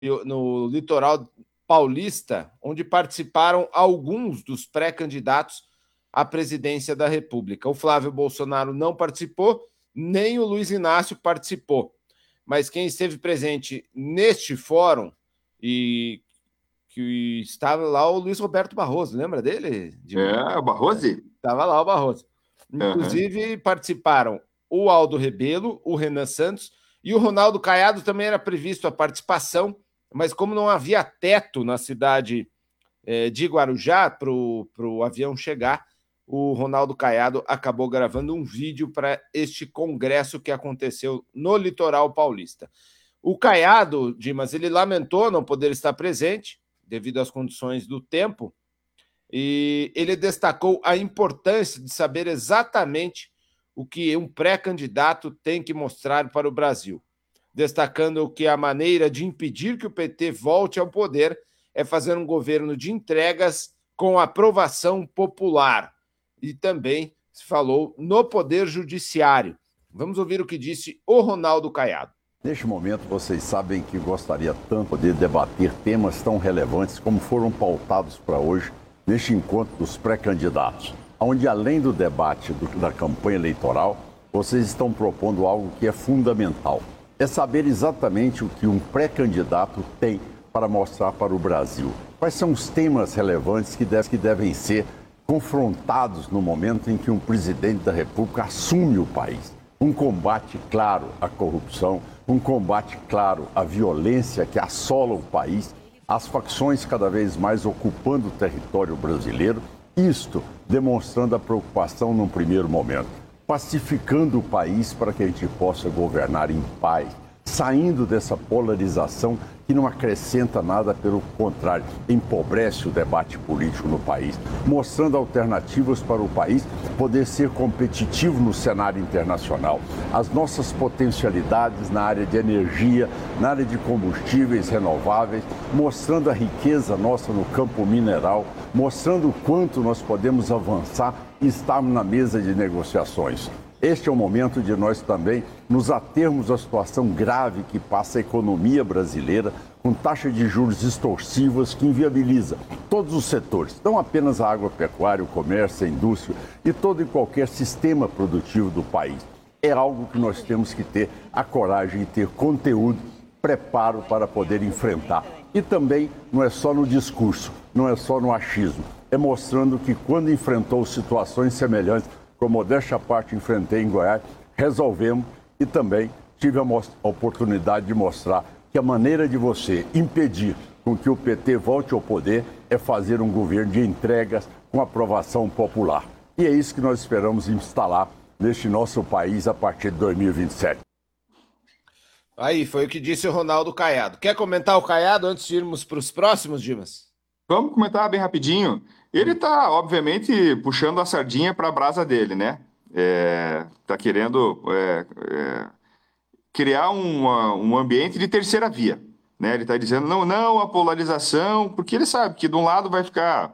no litoral paulista, onde participaram alguns dos pré-candidatos à presidência da República. O Flávio Bolsonaro não participou, nem o Luiz Inácio participou. Mas quem esteve presente neste fórum e que estava lá o Luiz Roberto Barroso, lembra dele, Dimas? O Barroso? Estava lá o Barroso. Aham. Inclusive participaram o Aldo Rebelo, o Renan Santos e o Ronaldo Caiado. Também era previsto a participação, mas como não havia teto na cidade de Guarujá para o avião chegar, o Ronaldo Caiado acabou gravando um vídeo para este congresso que aconteceu no litoral paulista. O Caiado, Dimas, ele lamentou não poder estar presente devido às condições do tempo, e ele destacou a importância de saber exatamente o que um pré-candidato tem que mostrar para o Brasil, destacando que a maneira de impedir que o PT volte ao poder é fazer um governo de entregas com aprovação popular. E também se falou no Poder Judiciário. Vamos ouvir o que disse o Ronaldo Caiado. Neste momento, vocês sabem que gostaria tanto de poder debater temas tão relevantes como foram pautados para hoje neste encontro dos pré-candidatos, onde, além do debate da campanha eleitoral, vocês estão propondo algo que é fundamental. É saber exatamente o que um pré-candidato tem para mostrar para o Brasil. Quais são os temas relevantes que devem ser confrontados no momento em que um presidente da República assume o país? Um combate claro à corrupção, um combate claro à violência que assola o país, as facções cada vez mais ocupando o território brasileiro, isto demonstrando a preocupação num primeiro momento, pacificando o país para que a gente possa governar em paz, saindo dessa polarização que não acrescenta nada, pelo contrário, empobrece o debate político no país, mostrando alternativas para o país poder ser competitivo no cenário internacional. As nossas potencialidades na área de energia, na área de combustíveis renováveis, mostrando a riqueza nossa no campo mineral, mostrando o quanto nós podemos avançar e estarmos na mesa de negociações. Este é o momento de nós também nos atermos à situação grave que passa a economia brasileira, com taxa de juros extorsivas que inviabiliza todos os setores, não apenas a agropecuária, o comércio, a indústria e todo e qualquer sistema produtivo do país. É algo que nós temos que ter a coragem de ter conteúdo, preparo para poder enfrentar. E também não é só no discurso, não é só no achismo, é mostrando que quando enfrentou situações semelhantes, como modéstia à parte enfrentei em Goiás, resolvemos e também tive a oportunidade de mostrar que a maneira de você impedir com que o PT volte ao poder é fazer um governo de entregas com aprovação popular. E é isso que nós esperamos instalar neste nosso país a partir de 2027. Aí, foi o que disse o Ronaldo Caiado. Quer comentar o Caiado antes de irmos para os próximos, Dimas? Vamos comentar bem rapidinho. Ele está, obviamente, puxando a sardinha para a brasa dele, né? Está querendo criar um ambiente de terceira via, né? Ele está dizendo não, não, a polarização, porque ele sabe que de um lado vai ficar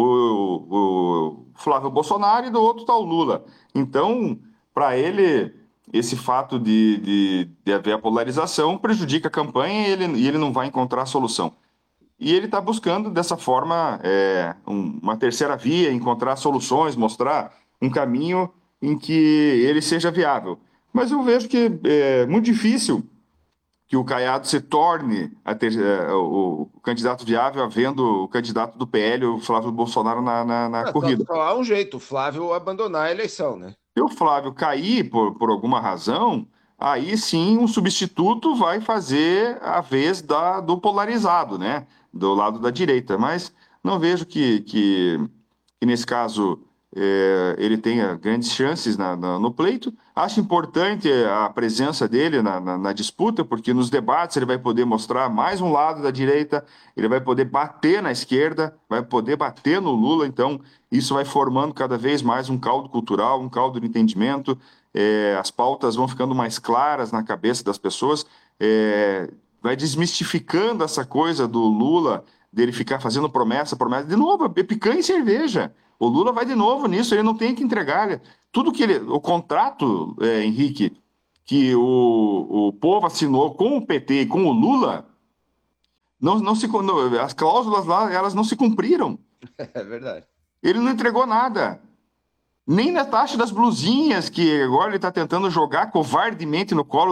o Flávio Bolsonaro e do outro está o Lula. Então, para ele, esse fato de haver a polarização prejudica a campanha e ele não vai encontrar solução. E ele está buscando, dessa forma, uma terceira via, encontrar soluções, mostrar um caminho em que ele seja viável. Mas eu vejo que é muito difícil que o Caiado se torne o candidato viável, havendo o candidato do PL, o Flávio Bolsonaro, na corrida. Só há um jeito, o Flávio abandonar a eleição, né? Se o Flávio cair por alguma razão, aí sim um substituto vai fazer a vez do polarizado, né? Do lado da direita. Mas não vejo que nesse caso ele tenha grandes chances no pleito. Acho importante a presença dele na disputa, porque nos debates ele vai poder mostrar mais um lado da direita, ele vai poder bater na esquerda, vai poder bater no Lula, então isso vai formando cada vez mais um caldo cultural, um caldo de entendimento, as pautas vão ficando mais claras na cabeça das pessoas, vai desmistificando essa coisa do Lula, dele ficar fazendo promessa, promessa, de novo, é picanha e cerveja. O Lula vai de novo nisso, ele não tem que entregar. Tudo que o contrato, Henrique, que o povo assinou com o PT e com o Lula, as cláusulas lá, elas não se cumpriram. É verdade. Ele não entregou nada. Nem na taxa das blusinhas, que agora ele está tentando jogar covardemente no colo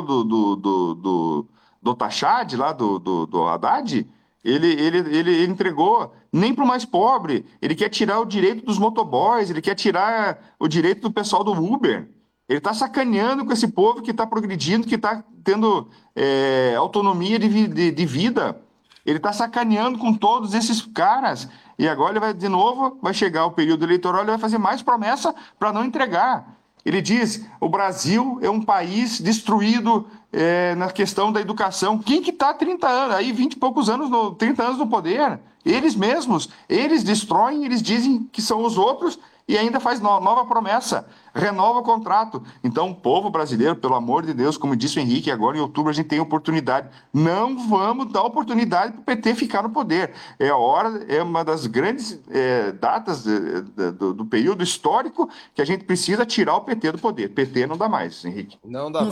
do Tachad, lá do Haddad, ele entregou. Nem para o mais pobre. Ele quer tirar o direito dos motoboys, ele quer tirar o direito do pessoal do Uber. Ele está sacaneando com esse povo que está progredindo, que está tendo autonomia de vida. Ele está sacaneando com todos esses caras. E agora ele vai, de novo, vai chegar o período eleitoral, ele vai fazer mais promessa para não entregar. Ele diz, o Brasil é um país destruído na questão da educação. Quem que está há 30 anos, aí 20 e poucos anos, 30 anos no poder? Eles mesmos, eles destroem, eles dizem que são os outros e ainda faz nova promessa, renova o contrato. Então, povo brasileiro, pelo amor de Deus, como disse o Henrique, agora em outubro a gente tem oportunidade. Não vamos dar oportunidade para o PT ficar no poder. É a hora, é uma das grandes datas do período histórico que a gente precisa tirar o PT do poder. PT não dá mais, Henrique. Não dá mais.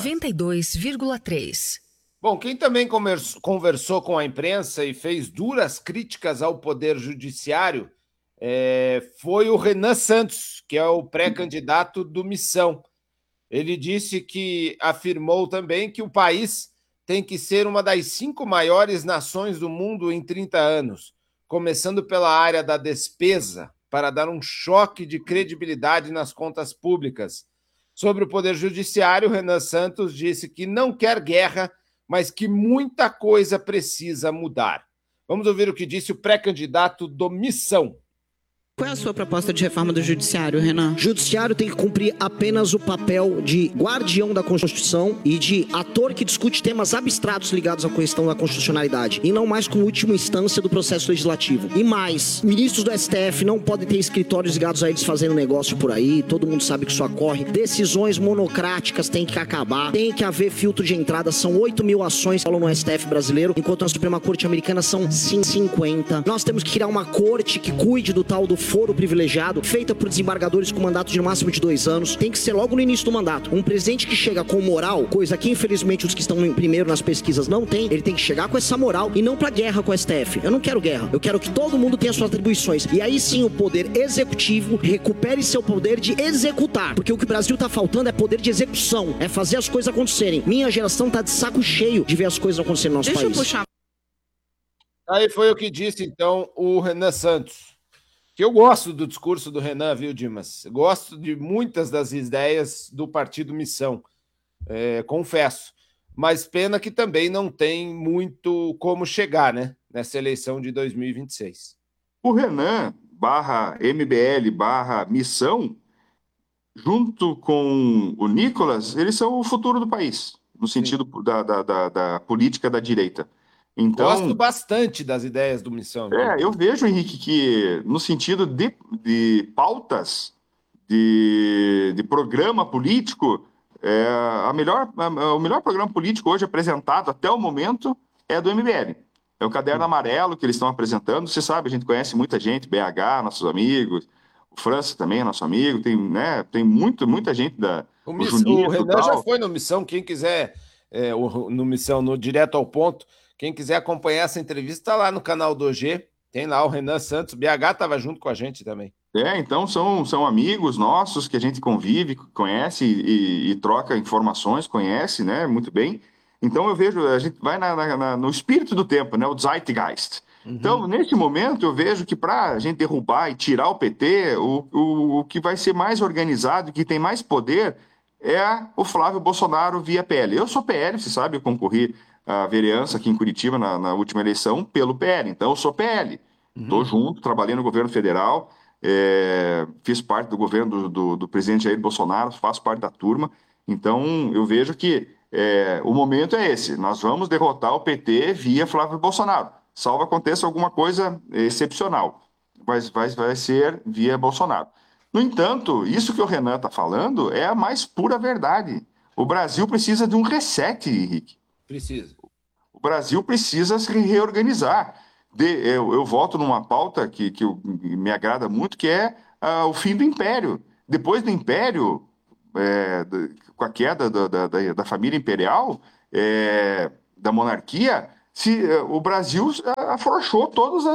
92,3. Bom, quem também conversou com a imprensa e fez duras críticas ao Poder Judiciário foi o Renan Santos, que é o pré-candidato do Missão. Ele disse que afirmou também que o país tem que ser uma das 5 maiores nações do mundo em 30 anos, começando pela área da despesa, para dar um choque de credibilidade nas contas públicas. Sobre o Poder Judiciário, Renan Santos disse que não quer guerra, mas que muita coisa precisa mudar. Vamos ouvir o que disse o pré-candidato do Missão. Qual é a sua proposta de reforma do Judiciário, Renan? O Judiciário tem que cumprir apenas o papel de guardião da Constituição e de ator que discute temas abstratos ligados à questão da constitucionalidade, e não mais como última instância do processo legislativo. E mais, ministros do STF não podem ter escritórios ligados a eles fazendo negócio por aí, todo mundo sabe que isso ocorre. Decisões monocráticas têm que acabar, tem que haver filtro de entrada, são 8 mil ações que falam no STF brasileiro, enquanto na Suprema Corte Americana são 50. Nós temos que criar uma corte que cuide do tal do foro privilegiado, feita por desembargadores com mandato de no máximo de 2 anos. Tem que ser logo no início do mandato. Um presidente que chega com moral, coisa que infelizmente os que estão em primeiro nas pesquisas não tem, ele tem que chegar com essa moral e não pra guerra com o STF. Eu não quero guerra. Eu quero que todo mundo tenha suas atribuições. E aí sim o poder executivo recupere seu poder de executar. Porque o que o Brasil tá faltando é poder de execução. É fazer as coisas acontecerem. Minha geração tá de saco cheio de ver as coisas acontecerem no nosso país. Deixa eu puxar. Aí foi o que disse, então, o Renan Santos. Que eu gosto do discurso do Renan, viu, Dimas? Gosto de muitas das ideias do Partido Missão, confesso. Mas pena que também não tem muito como chegar, né? Nessa eleição de 2026. O Renan, /MBL, /Missão, junto com o Nicolas, eles são o futuro do país, no sentido da política da direita. Então, gosto bastante das ideias do Missão. Eu vejo, Henrique, que no sentido de pautas, de programa político, o melhor programa político hoje apresentado até o momento é do MBL. É o Caderno Amarelo que eles estão apresentando. Você sabe, a gente conhece muita gente, BH, nossos amigos, o França também é nosso amigo, tem muita gente o Renan já foi no Missão, quem quiser, no Missão, no Direto ao Ponto, quem quiser acompanhar essa entrevista, está lá no canal do OG, tem lá o Renan Santos, BH estava junto com a gente também. Então são amigos nossos que a gente convive, conhece e troca informações, conhece, né, muito bem. Então eu vejo, a gente vai no espírito do tempo, né, o Zeitgeist. Uhum. Então, nesse momento, eu vejo que para a gente derrubar e tirar o PT, o que vai ser mais organizado, que tem mais poder, é o Flávio Bolsonaro via PL. Eu sou PL, você sabe, eu concorri a vereança aqui em Curitiba na última eleição pelo PL, então eu sou PL, estou junto, trabalhei no governo federal, fiz parte do governo do presidente Jair Bolsonaro, faço parte da turma, então eu vejo que o momento é esse, nós vamos derrotar o PT via Flávio Bolsonaro, salvo aconteça alguma coisa excepcional, mas vai ser via Bolsonaro. No entanto, isso que o Renan está falando é a mais pura verdade. O Brasil precisa de um reset, Henrique. Precisa. O Brasil precisa se reorganizar. Eu volto numa pauta que me agrada muito, que é o fim do Império. Depois do Império, com a queda da família imperial, da monarquia, o Brasil afrouxou todas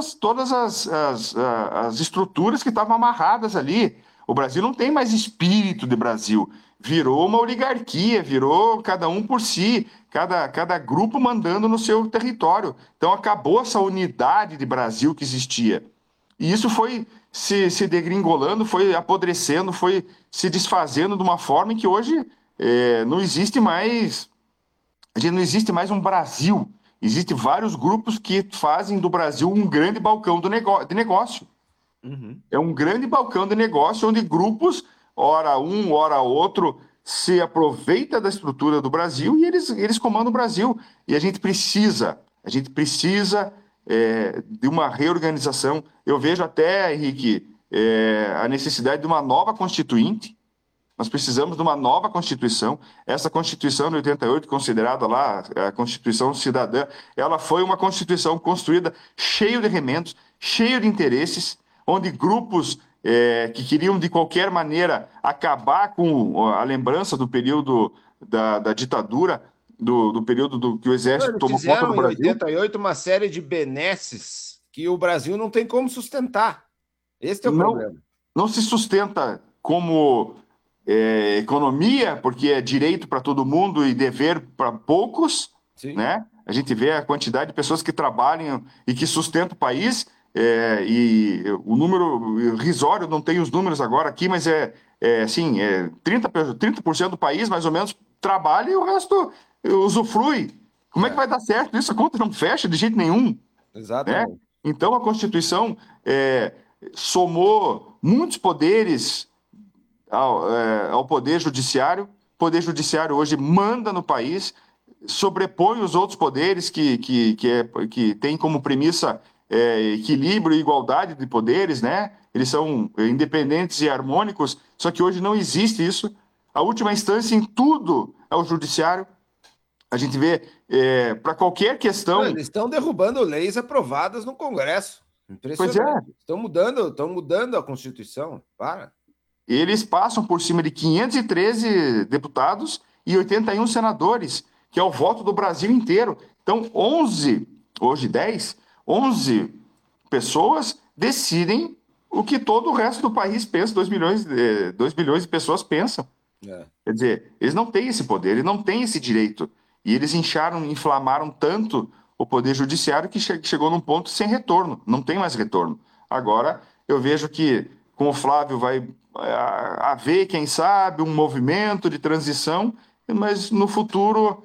as estruturas que estavam amarradas ali. O Brasil não tem mais espírito de Brasil. Virou uma oligarquia, virou cada um por si, cada grupo mandando no seu território. Então acabou essa unidade de Brasil que existia. E isso foi se degringolando, foi apodrecendo, foi se desfazendo de uma forma em que hoje não existe mais um Brasil. Existem vários grupos que fazem do Brasil um grande balcão de negócio. Uhum. É um grande balcão de negócio onde grupos, ora um, ora outro, se aproveita da estrutura do Brasil e eles comandam o Brasil. E a gente precisa de uma reorganização. Eu vejo até, Henrique, a necessidade de uma nova Constituinte. Nós precisamos de uma nova Constituição. Essa Constituição de 88, considerada lá a Constituição Cidadã, ela foi uma Constituição construída cheio de remendos, cheio de interesses, onde grupos que queriam, de qualquer maneira, acabar com a lembrança do período da ditadura, do período que o Exército tomou conta do Brasil. Em 88, uma série de benesses que o Brasil não tem como sustentar. Esse é o problema. Não se sustenta como economia, porque é direito para todo mundo e dever para poucos, né? A gente vê a quantidade de pessoas que trabalham e que sustentam o país, e o número irrisório, não tenho os números agora aqui, mas 30% do país, mais ou menos, trabalha e o resto usufrui. Como é que vai dar certo isso? A conta não fecha de jeito nenhum. Exatamente. Né? Então, a Constituição somou muitos poderes ao Poder Judiciário. O Poder Judiciário hoje manda no país, sobrepõe os outros poderes que tem como premissa equilíbrio e igualdade de poderes, né? Eles são independentes e harmônicos, só que hoje não existe isso. A última instância em tudo é o Judiciário. A gente vê, para qualquer questão... Eles estão derrubando leis aprovadas no Congresso. Impressionante. Pois é. Estão mudando a Constituição. Para. Eles passam por cima de 513 deputados e 81 senadores, que é o voto do Brasil inteiro. Então, 11 pessoas decidem o que todo o resto do país pensa, 2 bilhões de pessoas pensam. Quer dizer, eles não têm esse poder, eles não têm esse direito. E eles inflamaram tanto o Poder Judiciário que chegou num ponto sem retorno, não tem mais retorno. Agora, eu vejo que com o Flávio vai haver, quem sabe, um movimento de transição, mas no futuro...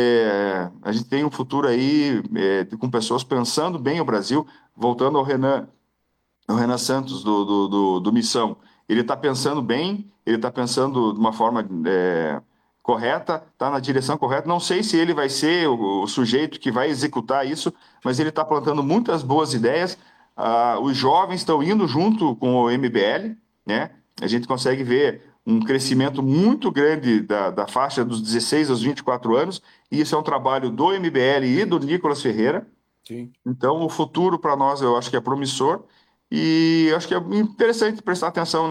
a gente tem um futuro aí com pessoas pensando bem o Brasil. Voltando ao Renan Santos do Missão, ele está pensando bem, ele está pensando de uma forma correta, está na direção correta. Não sei se ele vai ser o sujeito que vai executar isso, mas ele está plantando muitas boas ideias. Os jovens estão indo junto com o MBL, né? A gente consegue ver um crescimento muito grande da faixa dos 16 aos 24 anos, e isso é um trabalho do MBL e do Nicolas Ferreira. Sim. Então, o futuro para nós, eu acho que é promissor, e eu acho que é interessante prestar atenção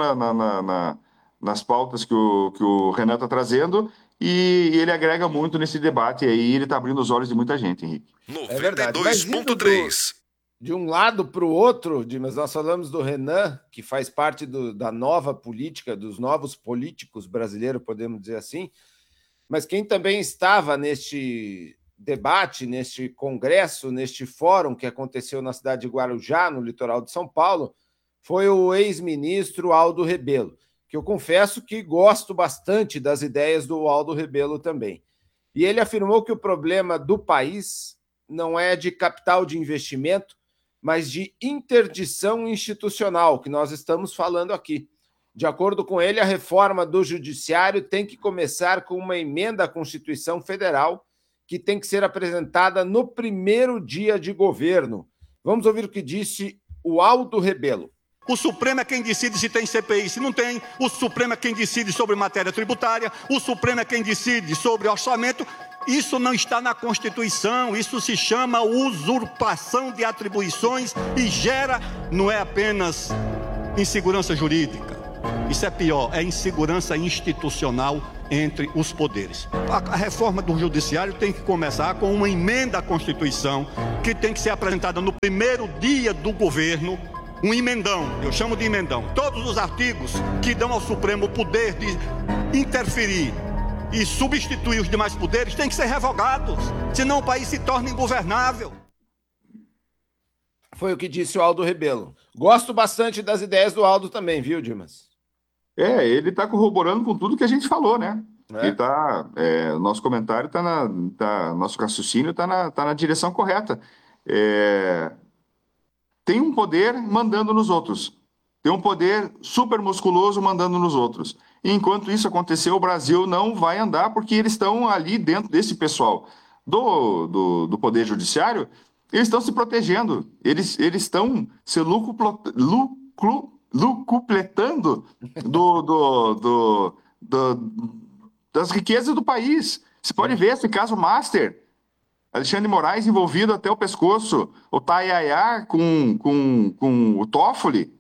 nas pautas que o Renan está trazendo, e ele agrega muito nesse debate, e aí ele está abrindo os olhos de muita gente, Henrique. É verdade. 92.3. De um lado para o outro, mas nós falamos do Renan, que faz parte da nova política, dos novos políticos brasileiros, podemos dizer assim, mas quem também estava neste debate, neste congresso, neste fórum que aconteceu na cidade de Guarujá, no litoral de São Paulo, foi o ex-ministro Aldo Rebelo, que eu confesso que gosto bastante das ideias do Aldo Rebelo também. E ele afirmou que o problema do país não é de capital de investimento, mas de interdição institucional, que nós estamos falando aqui. De acordo com ele, a reforma do Judiciário tem que começar com uma emenda à Constituição Federal, que tem que ser apresentada no primeiro dia de governo. Vamos ouvir o que disse o Aldo Rebelo. O Supremo é quem decide se tem CPI, se não tem. O Supremo é quem decide sobre matéria tributária. O Supremo é quem decide sobre orçamento. Isso não está na Constituição, isso se chama usurpação de atribuições e gera, não é apenas insegurança jurídica, isso é pior, é insegurança institucional entre os poderes. A reforma do judiciário tem que começar com uma emenda à Constituição, que tem que ser apresentada no primeiro dia do governo, um emendão, eu chamo de emendão. Todos os artigos que dão ao Supremo o poder de interferir e substituir os demais poderes têm que ser revogados, senão o país se torna ingovernável. Foi o que disse o Aldo Rebelo. Gosto bastante das ideias do Aldo também, viu, Dimas? Ele está corroborando com tudo que a gente falou, né? Nosso comentário nosso raciocínio está na direção correta. Tem um poder mandando nos outros. Tem um poder super musculoso mandando nos outros. E enquanto isso acontecer, o Brasil não vai andar, porque eles estão ali dentro desse pessoal do Poder Judiciário, eles estão se protegendo. Eles estão se lucupletando das riquezas do país. Você pode ver esse caso Master. Alexandre de Moraes envolvido até o pescoço, o Tayayá com o Toffoli.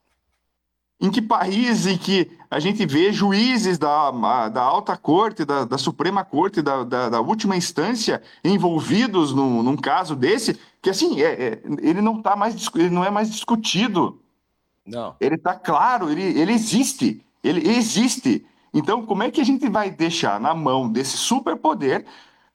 Em que país em que a gente vê juízes da alta corte, da Suprema Corte, da última instância, envolvidos num caso desse, que assim, ele não é mais discutido. Não. Ele está claro, ele existe. Ele existe. Então, como é que a gente vai deixar na mão desse superpoder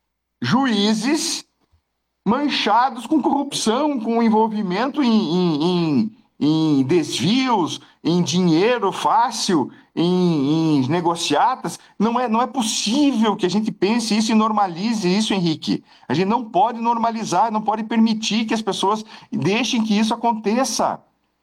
juízes manchados com corrupção, com envolvimento em desvios, em dinheiro fácil, em negociatas? Não é possível que a gente pense isso e normalize isso, Henrique. A gente não pode normalizar, não pode permitir que as pessoas deixem que isso aconteça.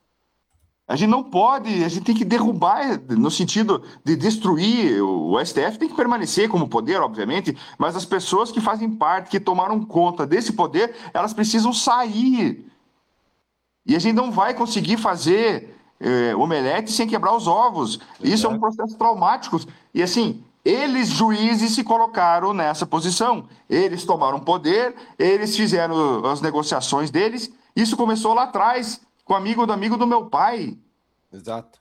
A gente não pode, a gente tem que derrubar no sentido de destruir. O STF tem que permanecer como poder, obviamente, mas as pessoas que fazem parte, que tomaram conta desse poder, elas precisam sair. E a gente não vai conseguir fazer omelete sem quebrar os ovos. Isso é um processo traumático. E assim, eles, juízes, se colocaram nessa posição. Eles tomaram poder, eles fizeram as negociações deles. Isso começou lá atrás, com o amigo do meu pai. Exato.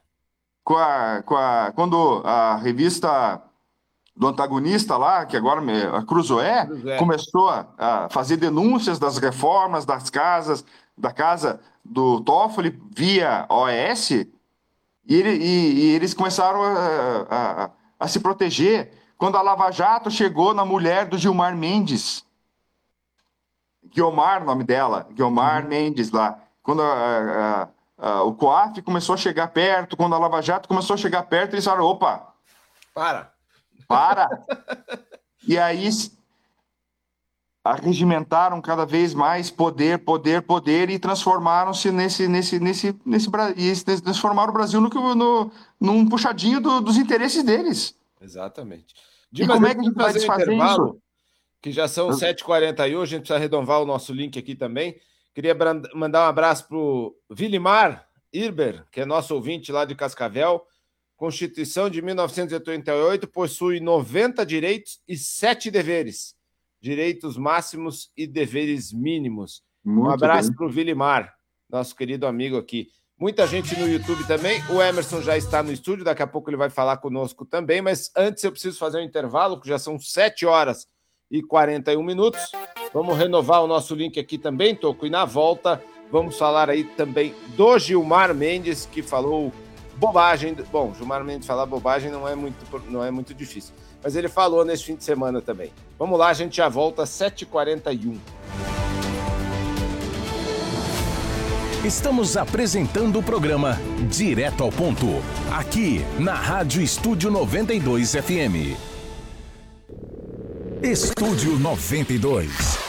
Quando a revista do antagonista lá, que agora a Cruzoé, começou a fazer denúncias das reformas da casa do Toffoli via OAS, e eles começaram a se proteger. Quando a Lava Jato chegou na mulher do Gilmar Mendes, Guiomar, nome dela, Guiomar Mendes lá, quando o COAF começou a chegar perto, quando a Lava Jato começou a chegar perto, eles falaram, opa, para. E aí arregimentaram cada vez mais poder, e transformaram-se e transformaram o Brasil num puxadinho dos interesses deles. Exatamente. E como é que a gente vai desfazer isso? Que já são 7h41, a gente precisa arredondar o nosso link aqui também. Queria mandar um abraço para o Vilimar Irber, que é nosso ouvinte lá de Cascavel. Constituição de 1988 possui 90 direitos e 7 deveres. Direitos máximos e deveres mínimos. Um abraço para o Vilimar, nosso querido amigo aqui. Muita gente no YouTube também. O Emerson já está no estúdio, daqui a pouco ele vai falar conosco também, mas antes eu preciso fazer um intervalo, que já são 7h41. Vamos renovar o nosso link aqui também, Toco, e na volta vamos falar aí também do Gilmar Mendes, que falou bobagem. Bom, Gilmar Mendes falar bobagem não é muito difícil, mas ele falou nesse fim de semana também. Vamos lá, a gente já volta, 7h41. Estamos apresentando o programa Direto ao Ponto, aqui na Rádio Estúdio 92 FM. Estúdio 92.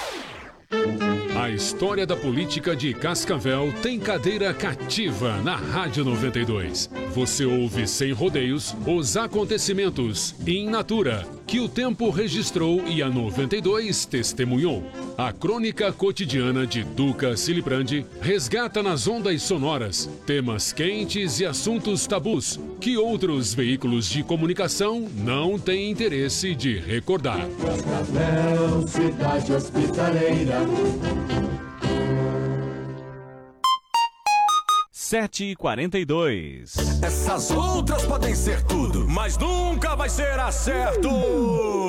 A história da política de Cascavel tem cadeira cativa na Rádio 92. Você ouve sem rodeios os acontecimentos in natura que o tempo registrou e a 92 testemunhou. A crônica cotidiana de Duca Silibrandi resgata nas ondas sonoras temas quentes e assuntos tabus que outros veículos de comunicação não têm interesse de recordar. Cascavel, cidade hospitaleira. 7h42. Essas outras podem ser tudo, mas nunca vai ser acerto.